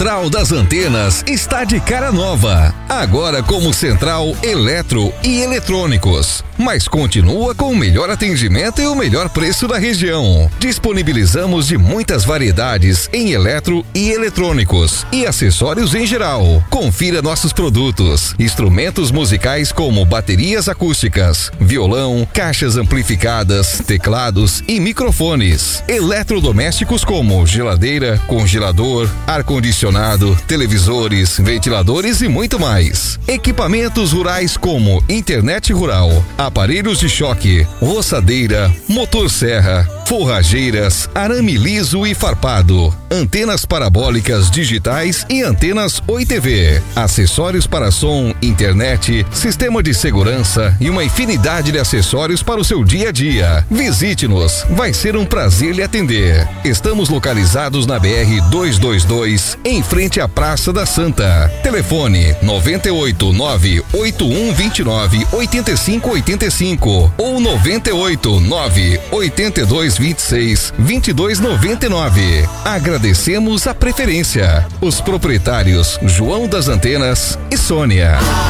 Central das Antenas está de cara nova, agora como Central Eletro e Eletrônicos, mas continua com o melhor atendimento e o melhor preço da região. Disponibilizamos de muitas variedades em eletro e eletrônicos e acessórios em geral. Confira nossos produtos: instrumentos musicais como baterias acústicas, violão, caixas amplificadas, teclados e microfones. Eletrodomésticos como geladeira, congelador, ar-condicionado, televisores, ventiladores e muito mais. Equipamentos rurais como internet rural, aparelhos de choque, roçadeira, motosserra, forrageiras, arame liso e farpado, antenas parabólicas digitais e antenas Oi TV, acessórios para som, internet, sistema de segurança e uma infinidade de acessórios para o seu dia a dia. Visite-nos, vai ser um prazer lhe atender. Estamos localizados na BR 222, em frente à Praça da Santa. Telefone 98 98129 8585 ou 98 982 26 2299. Agradecemos a preferência. Os proprietários João das Antenas e Sônia.